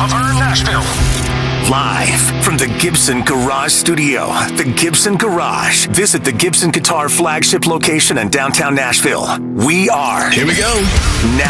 Guitar Nashville. Live from the Gibson Garage Studio, the Gibson Garage. Visit the Gibson Guitar flagship location in downtown Nashville. We are. Here we go.